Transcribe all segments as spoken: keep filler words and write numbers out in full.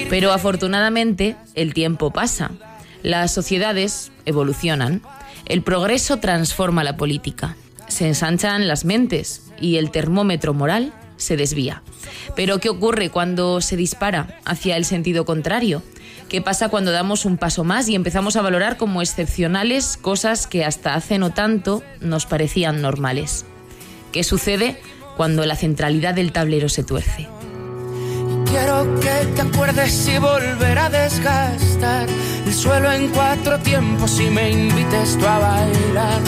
Pero afortunadamente el tiempo pasa, las sociedades evolucionan, el progreso transforma la política, se ensanchan las mentes y el termómetro moral se desvía. Pero ¿qué ocurre cuando se dispara hacia el sentido contrario? ¿Qué pasa cuando damos un paso más y empezamos a valorar como excepcionales cosas que hasta hace no tanto nos parecían normales? ¿Qué sucede cuando la centralidad del tablero se tuerce? Quiero que te acuerdes y volver a desgastar el suelo en cuatro tiempos y me invites tú a bailar.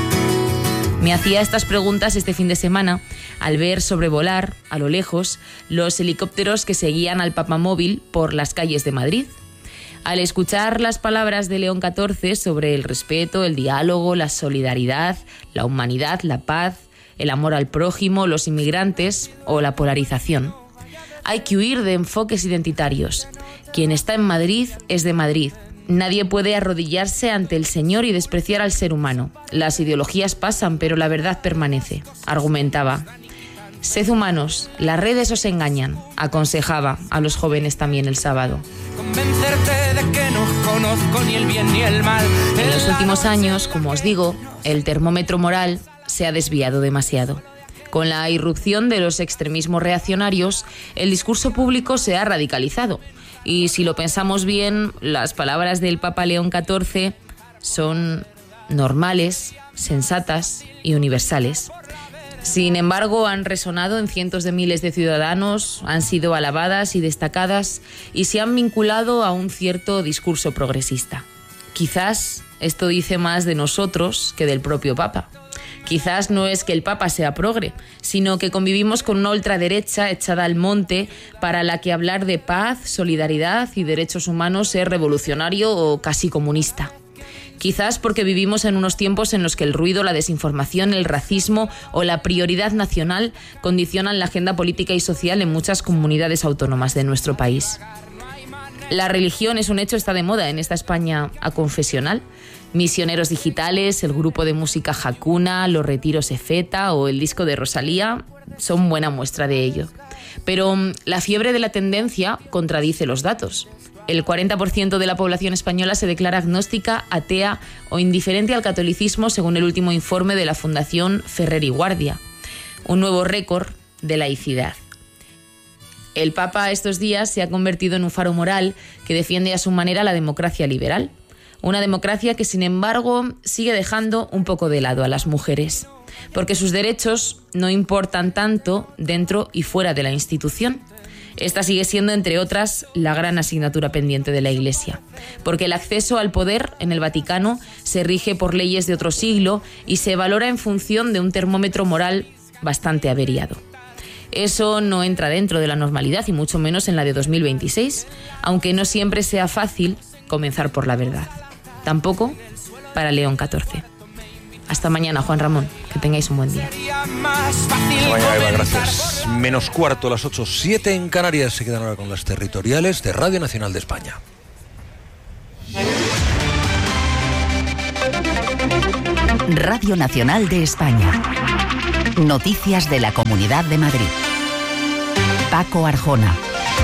Me hacía estas preguntas este fin de semana al ver sobrevolar, a lo lejos, los helicópteros que seguían al papamóvil por las calles de Madrid. Al escuchar las palabras de León catorce sobre el respeto, el diálogo, la solidaridad, la humanidad, la paz, el amor al prójimo, los inmigrantes o la polarización. Hay que huir de enfoques identitarios. Quien está en Madrid es de Madrid. Nadie puede arrodillarse ante el Señor y despreciar al ser humano. Las ideologías pasan, pero la verdad permanece, argumentaba. Sed humanos, las redes os engañan, aconsejaba a los jóvenes también el sábado. Convencerte de que no conozco ni el bien ni el mal. En los últimos años, como os digo, el termómetro moral se ha desviado demasiado. Con la irrupción de los extremismos reaccionarios, el discurso público se ha radicalizado. Y si lo pensamos bien, las palabras del Papa León catorce son normales, sensatas y universales. Sin embargo, han resonado en cientos de miles de ciudadanos, han sido alabadas y destacadas y se han vinculado a un cierto discurso progresista. Quizás esto dice más de nosotros que del propio Papa. Quizás no es que el Papa sea progre, sino que convivimos con una ultraderecha echada al monte para la que hablar de paz, solidaridad y derechos humanos es revolucionario o casi comunista. Quizás porque vivimos en unos tiempos en los que el ruido, la desinformación, el racismo o la prioridad nacional condicionan la agenda política y social en muchas comunidades autónomas de nuestro país. La religión, es un hecho, está de moda en esta España aconfesional. Misioneros digitales, el grupo de música Hakuna, los retiros Efeta o el disco de Rosalía son buena muestra de ello. Pero la fiebre de la tendencia contradice los datos. El cuarenta por ciento de la población española se declara agnóstica, atea o indiferente al catolicismo, según el último informe de la Fundación Ferrer y Guardia. Un nuevo récord de laicidad. El Papa estos días se ha convertido en un faro moral que defiende a su manera la democracia liberal. Una democracia que, sin embargo, sigue dejando un poco de lado a las mujeres, porque sus derechos no importan tanto dentro y fuera de la institución. Esta sigue siendo, entre otras, la gran asignatura pendiente de la Iglesia, porque el acceso al poder en el Vaticano se rige por leyes de otro siglo y se valora en función de un termómetro moral bastante averiado. Eso no entra dentro de la normalidad y mucho menos en la de dos mil veintiséis, aunque no siempre sea fácil comenzar por la verdad. Tampoco para León catorce. Hasta mañana, Juan Ramón. Que tengáis un buen día. Mañana, Eva, gracias. Menos cuarto, las ocho, siete en Canarias. Se quedan ahora con las territoriales de Radio Nacional de España. Radio Nacional de España. Noticias de la Comunidad de Madrid. Paco Arjona.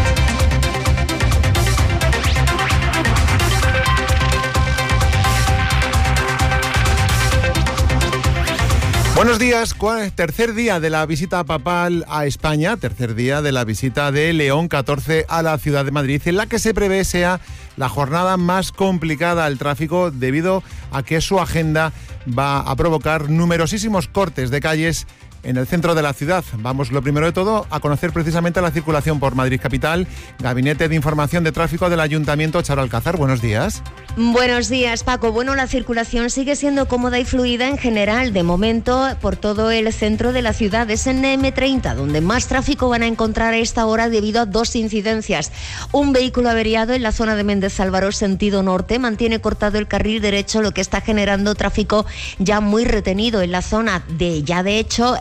Buenos días, tercer día de la visita papal a España, tercer día de la visita de León catorce a la ciudad de Madrid, en la que se prevé sea la jornada más complicada al tráfico debido a que su agenda va a provocar numerosísimos cortes de calles en el centro de la ciudad. Vamos, lo primero de todo, a conocer precisamente la circulación por Madrid Capital. Gabinete de Información de Tráfico del Ayuntamiento, Charo Alcázar, buenos días. Buenos días, Paco. Bueno, la circulación sigue siendo cómoda y fluida en general. De momento, por todo el centro de la ciudad. Es en eme treinta, donde más tráfico van a encontrar a esta hora debido a dos incidencias. Un vehículo averiado en la zona de Méndez Álvaro, sentido norte, mantiene cortado el carril derecho, lo que está generando tráfico ya muy retenido en la zona de, ya de hecho,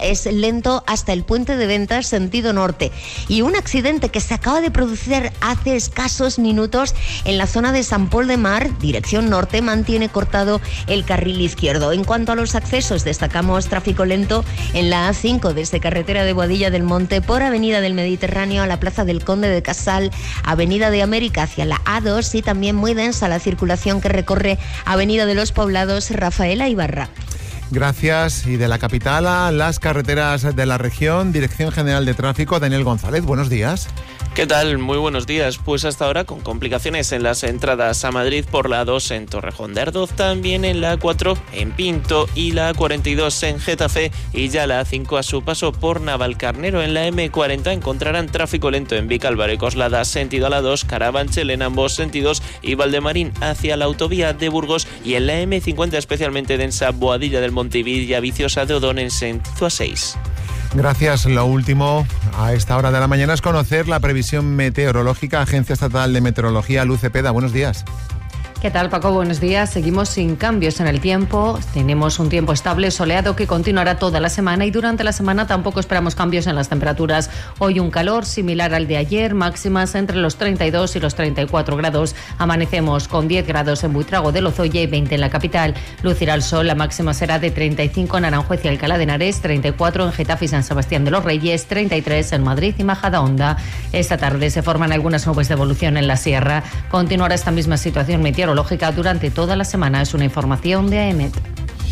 es lento hasta el puente de Ventas, sentido norte. Y un accidente que se acaba de producir hace escasos minutos en la zona de San Pol de Mar, dirección norte, mantiene cortado el carril izquierdo. En cuanto a los accesos, destacamos tráfico lento en la A cinco desde carretera de Boadilla del Monte por Avenida del Mediterráneo a la Plaza del Conde de Casal, Avenida de América hacia la A dos y también muy densa la circulación que recorre Avenida de los Poblados, Rafaela Ibarra. Gracias. Y de la capital a las carreteras de la región, Dirección General de Tráfico, Daniel González, buenos días. ¿Qué tal? Muy buenos días. Pues hasta ahora con complicaciones en las entradas a Madrid por la A dos en Torrejón de Ardoz, también en la A cuatro en Pinto y la A cuarenta y dos en Getafe y ya la A cinco a su paso por Navalcarnero. En la eme cuarenta encontrarán tráfico lento en Vicálvaro y Coslada, sentido a la dos, Carabanchel en ambos sentidos y Valdemarín hacia la autovía de Burgos y en la eme cincuenta especialmente densa Boadilla del Monte y Villaviciosa de Odón en sentido a seis. Gracias. Lo último a esta hora de la mañana es conocer la previsión meteorológica. Agencia Estatal de Meteorología, Luz Cepeda, buenos días. ¿Qué tal, Paco? Buenos días. Seguimos sin cambios en el tiempo. Tenemos un tiempo estable, soleado, que continuará toda la semana y durante la semana tampoco esperamos cambios en las temperaturas. Hoy un calor similar al de ayer, máximas entre los treinta y dos y los treinta y cuatro grados. Amanecemos con diez grados en Buitrago de Lozoya y veinte en la capital. Lucirá el sol, la máxima será de treinta y cinco en Aranjuez y Alcalá de Henares, treinta y cuatro en Getafe y San Sebastián de los Reyes, treinta y tres en Madrid y Majadahonda. Esta tarde se forman algunas nubes de evolución en la sierra. Continuará esta misma situación meteorológica durante toda la semana. Es una información de A E M E T.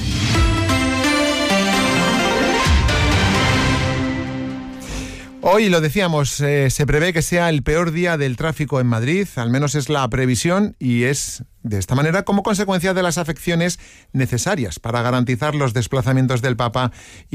Hoy, lo decíamos, eh, se prevé que sea el peor día del tráfico en Madrid, al menos es la previsión, y es de esta manera como consecuencia de las afecciones necesarias para garantizar los desplazamientos del Papa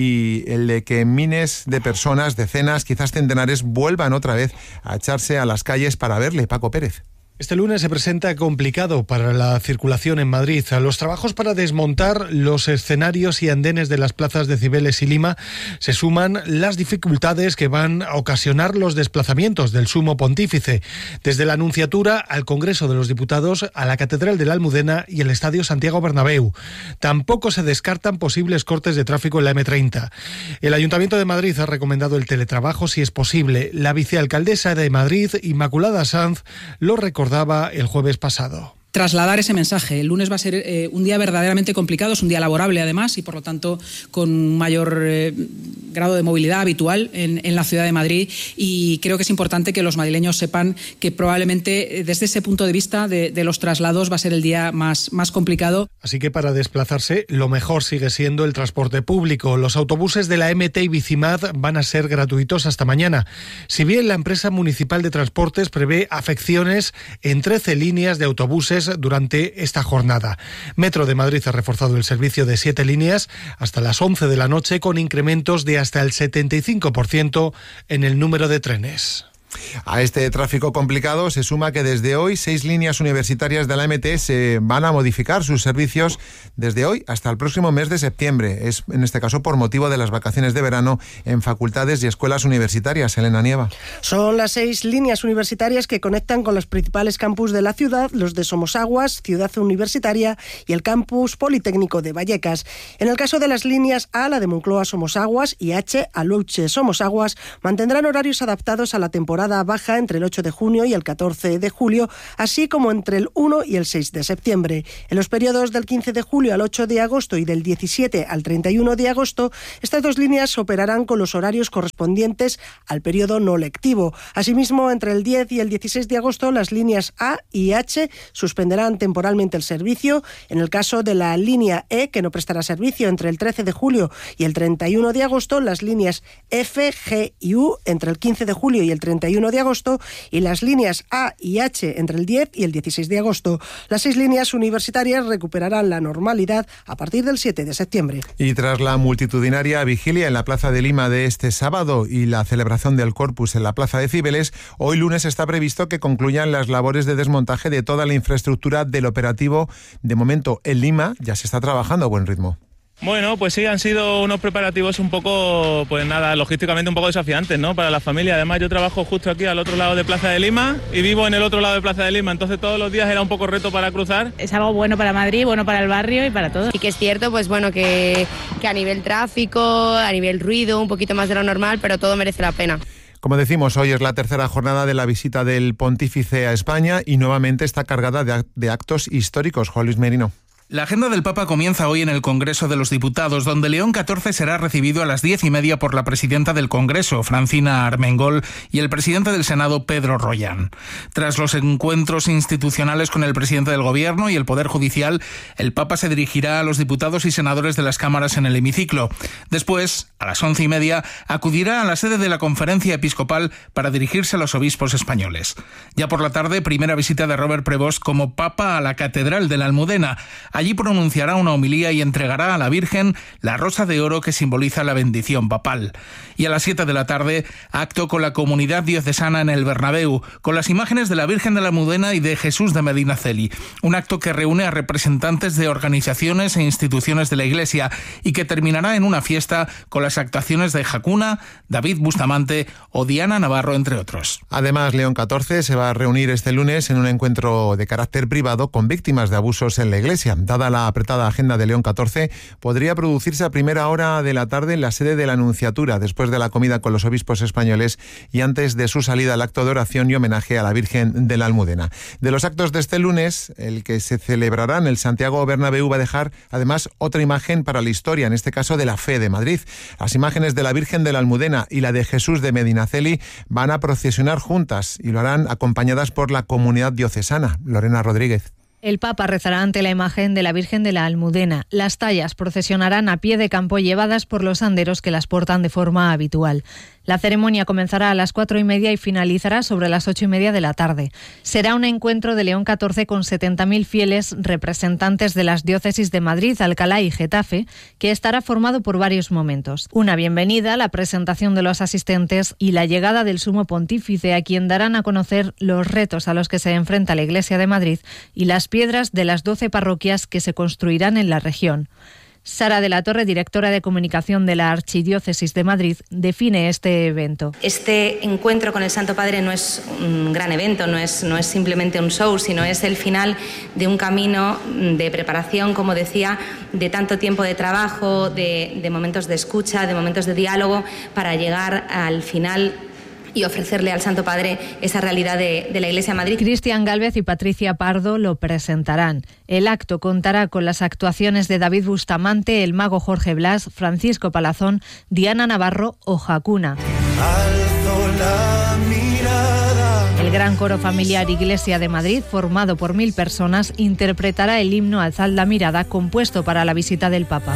y el de que miles de personas, decenas, quizás centenares, vuelvan otra vez a echarse a las calles para verle. Paco Pérez. Este lunes se presenta complicado para la circulación en Madrid. A los trabajos para desmontar los escenarios y andenes de las plazas de Cibeles y Lima se suman las dificultades que van a ocasionar los desplazamientos del Sumo Pontífice, desde la Anunciatura al Congreso de los Diputados, a la Catedral de la Almudena y el Estadio Santiago Bernabéu. Tampoco se descartan posibles cortes de tráfico en la eme treinta. El Ayuntamiento de Madrid ha recomendado el teletrabajo si es posible. La vicealcaldesa de Madrid, Inmaculada Sanz, lo recordó el jueves pasado. Trasladar ese mensaje. El lunes va a ser eh, un día verdaderamente complicado, es un día laborable además y por lo tanto con un mayor eh, grado de movilidad habitual en, en la ciudad de Madrid, y creo que es importante que los madrileños sepan que probablemente desde ese punto de vista de, de los traslados va a ser el día más, más complicado. Así que para desplazarse lo mejor sigue siendo el transporte público. Los autobuses de la eme te y Bicimad van a ser gratuitos hasta mañana. Si bien la empresa municipal de transportes prevé afecciones en trece líneas de autobuses durante esta jornada. Metro de Madrid ha reforzado el servicio de siete líneas hasta las once de la noche, con incrementos de hasta el setenta y cinco por ciento en el número de trenes. A este tráfico complicado se suma que desde hoy seis líneas universitarias de la eme te se van a modificar sus servicios desde hoy hasta el próximo mes de septiembre. Es en este caso por motivo de las vacaciones de verano en facultades y escuelas universitarias. Elena Nieva. Son las seis líneas universitarias que conectan con los principales campus de la ciudad, los de Somosaguas, Ciudad Universitaria y el campus Politécnico de Vallecas. En el caso de las líneas A, la de Moncloa Somosaguas, y H, Aluche Somosaguas, mantendrán horarios adaptados a la temporada baja entre el ocho de junio y el catorce de julio, así como entre el uno y el seis de septiembre. En los periodos del quince de julio al ocho de agosto y del diecisiete al treinta y uno de agosto, estas dos líneas operarán con los horarios correspondientes al periodo no lectivo. Asimismo, entre el diez y el dieciséis de agosto, las líneas A y H suspenderán temporalmente el servicio. En el caso de la línea E, que no prestará servicio entre el trece de julio y el treinta y uno de agosto, las líneas F, G y U entre el quince de julio y el treinta y uno de agosto, y las líneas A y H entre el diez y el dieciséis de agosto. Las seis líneas universitarias recuperarán la normalidad a partir del siete de septiembre. Y tras la multitudinaria vigilia en la Plaza de Lima de este sábado y la celebración del Corpus en la Plaza de Cibeles, hoy lunes está previsto que concluyan las labores de desmontaje de toda la infraestructura del operativo. De momento, en Lima ya se está trabajando a buen ritmo. Bueno, pues sí, han sido unos preparativos un poco, pues nada, logísticamente un poco desafiantes, ¿no? Para la familia. Además, yo trabajo justo aquí al otro lado de Plaza de Lima y vivo en el otro lado de Plaza de Lima, entonces todos los días era un poco reto para cruzar. Es algo bueno para Madrid, bueno para el barrio y para todo. Y que es cierto, pues bueno, que, que a nivel tráfico, a nivel ruido, un poquito más de lo normal, pero todo merece la pena. Como decimos, hoy es la tercera jornada de la visita del Pontífice a España y nuevamente está cargada de, de actos históricos. Juan Luis Merino. La agenda del Papa comienza hoy en el Congreso de los Diputados, donde León catorce será recibido a las diez y media por la presidenta del Congreso, Francina Armengol, y el presidente del Senado, Pedro Rollán. Tras los encuentros institucionales con el presidente del Gobierno y el Poder Judicial, el Papa se dirigirá a los diputados y senadores de las cámaras en el hemiciclo. Después, a las once y media, acudirá a la sede de la Conferencia Episcopal para dirigirse a los obispos españoles. Ya por la tarde, primera visita de Robert Prevost como Papa a la Catedral de la Almudena. Allí pronunciará una homilía y entregará a la Virgen la rosa de oro que simboliza la bendición papal. Y a las siete de la tarde, acto con la comunidad diocesana en el Bernabéu, con las imágenes de la Virgen de la Almudena y de Jesús de Medinaceli. Un acto que reúne a representantes de organizaciones e instituciones de la Iglesia y que terminará en una fiesta con las actuaciones de Hakuna, David Bustamante o Diana Navarro, entre otros. Además, León catorce se va a reunir este lunes en un encuentro de carácter privado con víctimas de abusos en la Iglesia. Dada la apretada agenda de León catorce, podría producirse a primera hora de la tarde en la sede de la Nunciatura, después de la comida con los obispos españoles y antes de su salida al acto de oración y homenaje a la Virgen de la Almudena. De los actos de este lunes, el que se celebrará en el Santiago Bernabéu va a dejar además otra imagen para la historia, en este caso de la fe de Madrid. Las imágenes de la Virgen de la Almudena y la de Jesús de Medinaceli van a procesionar juntas y lo harán acompañadas por la comunidad diocesana. Lorena Rodríguez. El Papa rezará ante la imagen de la Virgen de la Almudena. Las tallas procesionarán a pie de campo llevadas por los anderos que las portan de forma habitual. La ceremonia comenzará a las cuatro y media y finalizará sobre las ocho y media de la tarde. Será un encuentro de León catorce con setenta mil fieles representantes de las diócesis de Madrid, Alcalá y Getafe, que estará formado por varios momentos. Una bienvenida, la presentación de los asistentes y la llegada del Sumo Pontífice, a quien darán a conocer los retos a los que se enfrenta la Iglesia de Madrid y las piedras de las doce parroquias que se construirán en la región. Sara de la Torre, directora de comunicación de la Archidiócesis de Madrid, define este evento. Este encuentro con el Santo Padre no es un gran evento, no es, no es simplemente un show, sino es el final de un camino de preparación, como decía, de tanto tiempo de trabajo, de, de momentos de escucha, de momentos de diálogo, para llegar al final y ofrecerle al Santo Padre esa realidad de, de la Iglesia de Madrid. Cristian Gálvez y Patricia Pardo lo presentarán. El acto contará con las actuaciones de David Bustamante, el mago Jorge Blas, Francisco Palazón, Diana Navarro o Hakuna. El gran coro familiar Iglesia de Madrid, formado por mil personas, interpretará el himno Alzad la mirada, compuesto para la visita del Papa.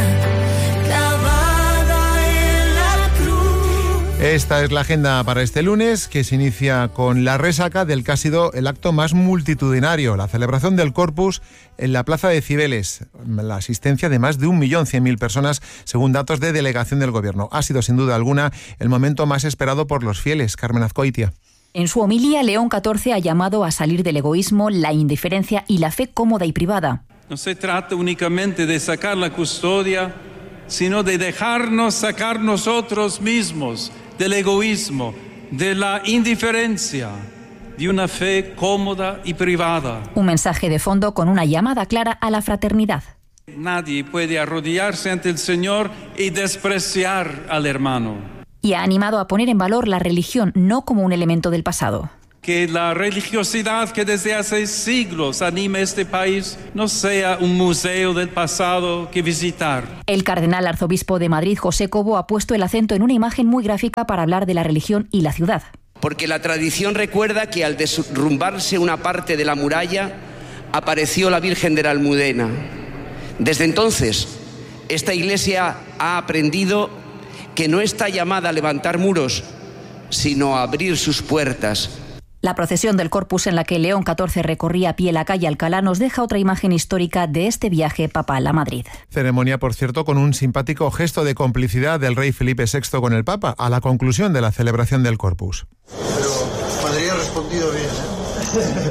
Esta es la agenda para este lunes, que se inicia con la resaca del que ha sido el acto más multitudinario, la celebración del Corpus en la Plaza de Cibeles. La asistencia de más de un millón cien mil personas, según datos de delegación del Gobierno. Ha sido, sin duda alguna, el momento más esperado por los fieles. Carmen Azcoitia. En su homilía, León catorce ha llamado a salir del egoísmo, la indiferencia y la fe cómoda y privada. No se trata únicamente de sacar la custodia, sino de dejarnos sacar nosotros mismos del egoísmo, de la indiferencia, de una fe cómoda y privada. Un mensaje de fondo con una llamada clara a la fraternidad. Nadie puede arrodillarse ante el Señor y despreciar al hermano. Y ha animado a poner en valor la religión no como un elemento del pasado. Que la religiosidad que desde hace siglos anima este país no sea un museo del pasado que visitar. El cardenal arzobispo de Madrid, José Cobo, ha puesto el acento en una imagen muy gráfica para hablar de la religión y la ciudad. Porque la tradición recuerda que al derrumbarse una parte de la muralla, apareció la Virgen de la Almudena. Desde entonces, esta iglesia ha aprendido que no está llamada a levantar muros, sino a abrir sus puertas. La procesión del Corpus, en la que León catorce recorría a pie la calle Alcalá, nos deja otra imagen histórica de este viaje papal a Madrid. Ceremonia, por cierto, con un simpático gesto de complicidad del rey Felipe sexto con el Papa a la conclusión de la celebración del Corpus. Pero padre ha respondido bien, ¿eh?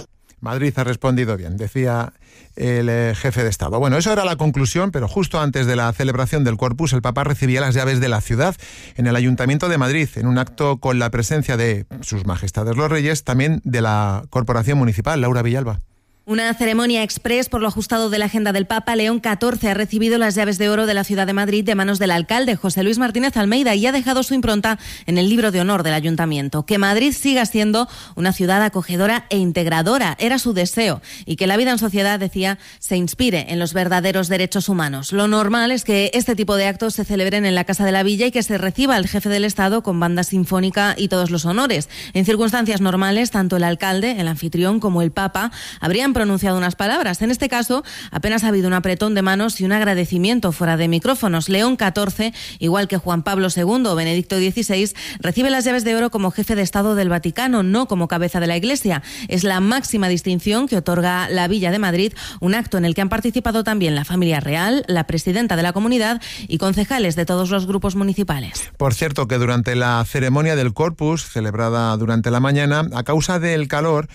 Madrid ha respondido bien, decía el eh, jefe de Estado. Bueno, eso era la conclusión, pero justo antes de la celebración del Corpus, el Papa recibía las llaves de la ciudad en el Ayuntamiento de Madrid, en un acto con la presencia de Sus Majestades los Reyes, también de la Corporación Municipal. Laura Villalba. Una ceremonia express por lo ajustado de la agenda del Papa. León catorce ha recibido las llaves de oro de la ciudad de Madrid de manos del alcalde José Luis Martínez Almeida y ha dejado su impronta en el libro de honor del ayuntamiento. Que Madrid siga siendo una ciudad acogedora e integradora era su deseo, y que la vida en sociedad, decía, se inspire en los verdaderos derechos humanos. Lo normal es que este tipo de actos se celebren en la Casa de la Villa y que se reciba al jefe del Estado con banda sinfónica y todos los honores. En circunstancias normales, tanto el alcalde, el anfitrión, como el Papa habrían pronunciado unas palabras. En este caso, apenas ha habido un apretón de manos y un agradecimiento fuera de micrófonos. León catorce, igual que Juan Pablo segundo o Benedicto dieciséis, recibe las llaves de oro como jefe de Estado del Vaticano, no como cabeza de la Iglesia. Es la máxima distinción que otorga la Villa de Madrid, un acto en el que han participado también la familia real, la presidenta de la comunidad y concejales de todos los grupos municipales. Por cierto, que durante la ceremonia del Corpus, celebrada durante la mañana, a causa del calor,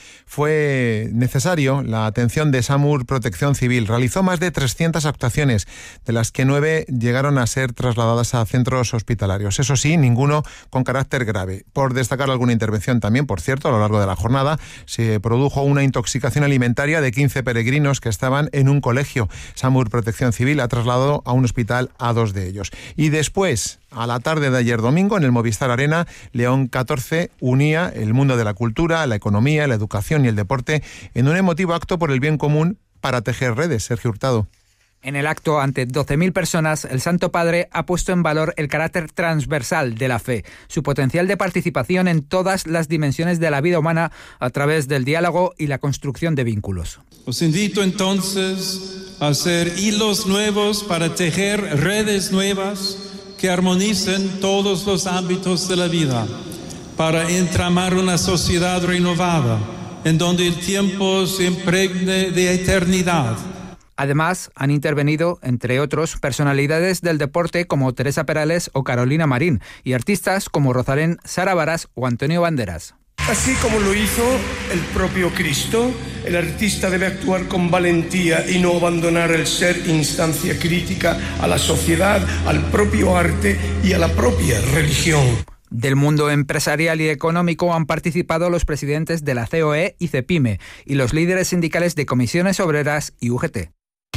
fue necesario la atención de SAMUR Protección Civil. Realizó más de trescientas actuaciones, de las que nueve llegaron a ser trasladadas a centros hospitalarios. Eso sí, ninguno con carácter grave. Por destacar alguna intervención también, por cierto, a lo largo de la jornada, se produjo una intoxicación alimentaria de quince peregrinos que estaban en un colegio. SAMUR Protección Civil ha trasladado a un hospital a dos de ellos. Y después, a la tarde de ayer domingo, en el Movistar Arena, León catorce unía el mundo de la cultura, la economía, la educación y el deporte en un emotivo acto por el bien común para tejer redes. Sergio Hurtado. En el acto, ante doce mil personas, el Santo Padre ha puesto en valor el carácter transversal de la fe, su potencial de participación en todas las dimensiones de la vida humana a través del diálogo y la construcción de vínculos. Os invito entonces a hacer hilos nuevos para tejer redes nuevas que armonicen todos los ámbitos de la vida, para entramar una sociedad renovada, en donde el tiempo se impregne de eternidad. Además, han intervenido, entre otros, personalidades del deporte como Teresa Perales o Carolina Marín, y artistas como Rosalén, Sara Varas o Antonio Banderas. Así como lo hizo el propio Cristo, el artista debe actuar con valentía y no abandonar el ser instancia crítica a la sociedad, al propio arte y a la propia religión. Del mundo empresarial y económico han participado los presidentes de la C O E y CEPIME y los líderes sindicales de Comisiones Obreras y U G T.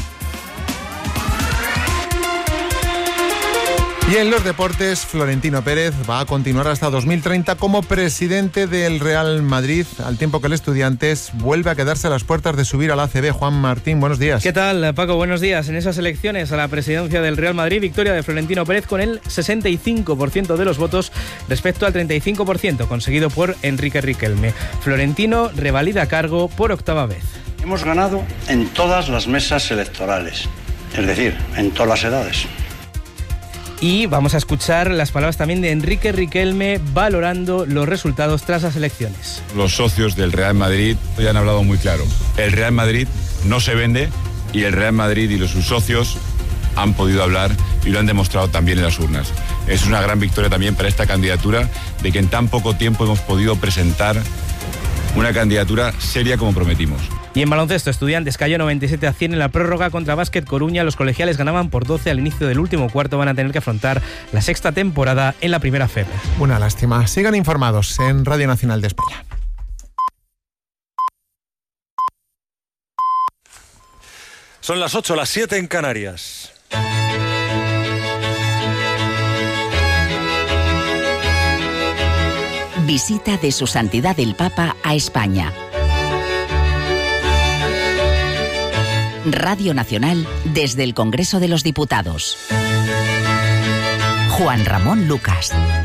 Y en los deportes, Florentino Pérez va a continuar hasta dos mil treinta como presidente del Real Madrid, al tiempo que el Estudiantes vuelve a quedarse a las puertas de subir al A C B. Juan Martín, buenos días. ¿Qué tal, Paco? Buenos días. En esas elecciones a la presidencia del Real Madrid, victoria de Florentino Pérez con el sesenta y cinco por ciento de los votos respecto al treinta y cinco por ciento conseguido por Enrique Riquelme. Florentino revalida cargo por octava vez. Hemos ganado en todas las mesas electorales, es decir, en todas las edades. Y vamos a escuchar las palabras también de Enrique Riquelme valorando los resultados tras las elecciones. Los socios del Real Madrid ya han hablado muy claro. El Real Madrid no se vende y el Real Madrid y los sus socios han podido hablar y lo han demostrado también en las urnas. Es una gran victoria también para esta candidatura, de que en tan poco tiempo hemos podido presentar una candidatura seria como prometimos. Y en baloncesto, Estudiantes cayó noventa y siete a cien en la prórroga contra Básquet Coruña. Los colegiales ganaban por doce al inicio del último cuarto. Van a tener que afrontar la sexta temporada en la primera F E P. Una lástima. Sigan informados en Radio Nacional de España. Son las ocho, las siete en Canarias. Visita de Su Santidad el Papa a España. Radio Nacional desde el Congreso de los Diputados. Juan Ramón Lucas.